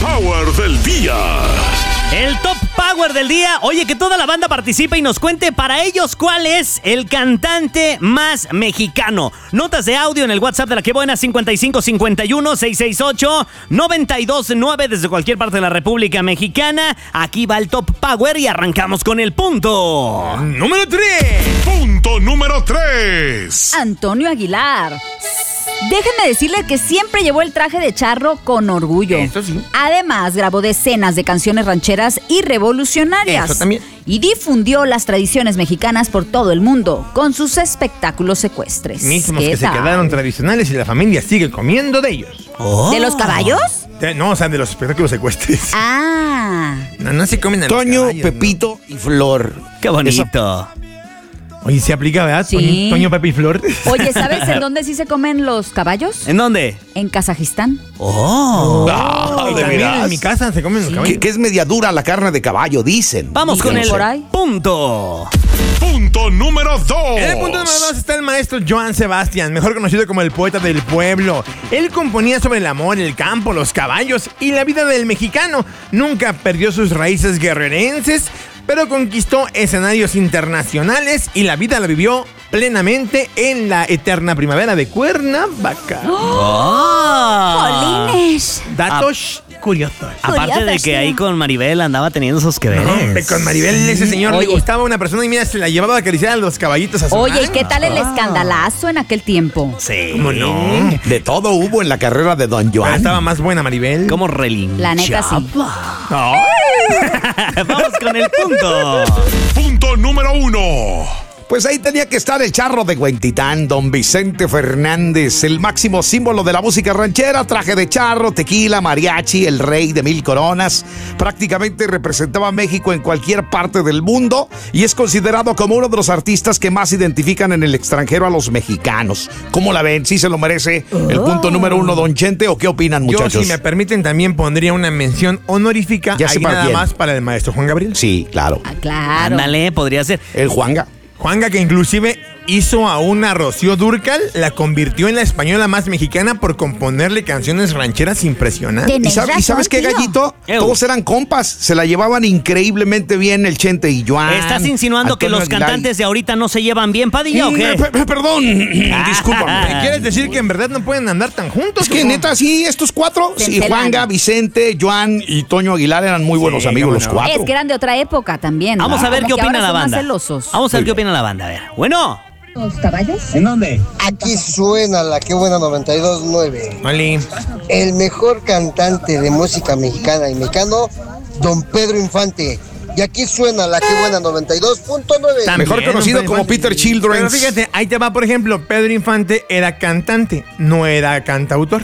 Power del día. El Top Power del día. Oye, que toda la banda participe y nos cuente para ellos cuál es el cantante más mexicano. Notas de audio en el WhatsApp de La Que Buena, 5551-668-929 desde cualquier parte de la República Mexicana. Aquí va el Top Power y arrancamos con el punto Número 3. Punto número 3. Antonio Aguilar. Déjenme decirle que siempre llevó el traje de charro con orgullo. Eso sí. Además, grabó decenas de canciones rancheras y revolucionarias. Eso también. Y difundió las tradiciones mexicanas por todo el mundo con sus espectáculos ecuestres. Mismos ¿Qué que se tal? quedaron tradicionales y la familia sigue comiendo de ellos. ¿De los caballos? No, o sea, de los espectáculos ecuestres. Ah. No se comen a los Toño, caballos, Pepito y Flor. Qué bonito. ¿no? Oye, ¿se aplica, verdad? Sí. Toño, Pepe y Flor. Oye, ¿sabes en dónde sí se comen los caballos? ¿En dónde? En Kazajistán. Oh. Y ¿de también veras? en mi casa se comen los caballos. Que es media dura la carne de caballo, dicen. Vamos con el por ahí. punto. Punto número 2. En el punto número 2 está el maestro Joan Sebastián, mejor conocido como el poeta del pueblo. Él componía sobre el amor, el campo, los caballos y la vida del mexicano. Nunca perdió sus raíces guerrerenses, pero conquistó escenarios internacionales y la vida la vivió plenamente en la eterna primavera de Cuernavaca. ¡Polines! Datos curiosos. Aparte de que ahí con Maribel andaba teniendo sus que veres. Hombre, con Maribel ese señor le Oye. gustaba a una persona y mira, se la llevaba a acariciar a los caballitos a su Oye, ¿y mano. qué tal el escandalazo en aquel tiempo? Sí. ¿Cómo no? De todo hubo en la carrera de Don Pero Joan. estaba más buena Maribel. ¿Cómo relinchaba? La neta, sí. No. Vamos con el punto. Punto número 1. Pues ahí tenía que estar el charro de Huentitán, don Vicente Fernández, el máximo símbolo de la música ranchera, traje de charro, tequila, mariachi, el rey de 1000 coronas. Prácticamente representaba a México en cualquier parte del mundo y es considerado como uno de los artistas que más identifican en el extranjero a los mexicanos. ¿Cómo la ven? ¿Sí se lo merece el punto número 1, don Chente, o qué opinan, Yo, muchachos? si me permiten, también pondría una mención honorífica Ya sé ahí para nada quién. más para el maestro Juan Gabriel. Sí, claro. Ah, claro. Ándale, podría ser. El Juanga. Juanga, que inclusive hizo a una Rocío Dúrcal, la convirtió en la española más mexicana por componerle canciones rancheras impresionantes. Tenés ¿Y sabes razón, qué, tío. Gallito? Todos eran compas, se la llevaban increíblemente bien el Chente y Joan. ¿Estás insinuando que Antonio los Aguilar. cantantes de ahorita no se llevan bien, Padilla, o qué? Perdón, discúlpame. ¿Me quieres decir que en verdad no pueden andar tan juntos? Es que ¿o cómo? neta, sí, estos cuatro, Se sí, encelan. Juanga, Vicente, Joan y Toño Aguilar eran muy buenos amigos cómo los no. cuatro. Es que eran de otra época también. Vamos a ver Como qué que opina ahora la son más banda. celosos. Vamos a ver qué opina la banda. A ver. Bueno. ¿Los caballos? ¿En dónde? Aquí suena la Que Buena 92.9. Oli. El mejor cantante de música mexicana y mexicano, don Pedro Infante. Y aquí suena la Que Buena 92.9. Mejor También, conocido don como Pedro Peter Infante. Children. Pero fíjate, ahí te va, por ejemplo, Pedro Infante era cantante, no era cantautor.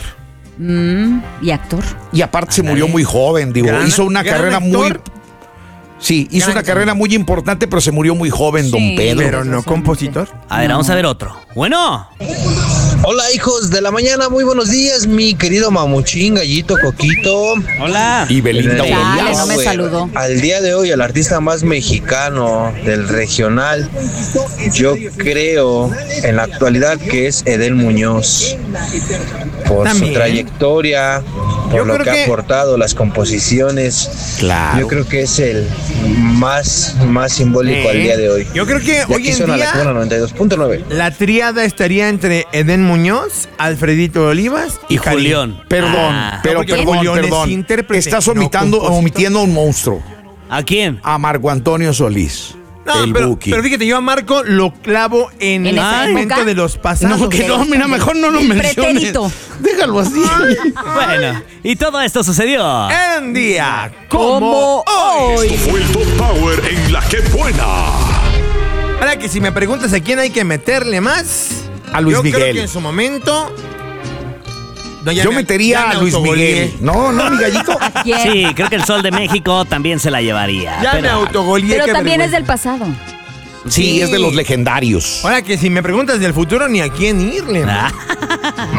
Y actor. Y aparte se murió muy joven, digo. Gran- hizo una gran carrera actor. muy... Sí, hizo Gran una actor. carrera muy importante, pero se murió muy joven, don Pedro. Pero no compositor. A ver, vamos a ver otro. Bueno. Hola, hijos de la mañana, muy buenos días, mi querido Mamuchín, Gallito, Coquito. Hola. Y Belinda Chale, Urias. no me saludó. Al día de hoy, el artista más mexicano del regional, yo creo en la actualidad que es Edel Muñoz. Por También. su trayectoria, por Yo lo creo que que- ha aportado, las composiciones. Claro. Yo creo que es el más simbólico al día de hoy. Yo creo que Y hoy aquí en suena la día Corona 92.9. la tríada estaría entre Edén Muñoz, Alfredito Olivas Y Karim. Julián. Perdón, Ah, pero porque perdón, Julián es perdón. intérprete, Estás no omitiendo compositor. a un monstruo. ¿A quién? A Marco Antonio Solís. No, el pero Buki. fíjate, yo a Marco lo clavo en el esa segmento época? de los pasados. No, que no, mira, mejor no lo menciones. Pretérito. Déjalo así. Bueno, y todo esto sucedió. Un día como Como hoy. Esto fue el Top Power en La Que Buena. Ahora que si me preguntas a quién hay que meterle más, A Luis yo Miguel. creo que en su momento... No, ya Yo me- metería ya me a Luis autogoleé. Miguel. No, mi gallito. ¿A quién? Sí, creo que el Sol de México también se la llevaría. Ya me pero- autogoleé. Pero qué también es vergüenza. del pasado. Sí, es de los legendarios. Ahora que si me preguntas del futuro, ni a quién irle. Ah.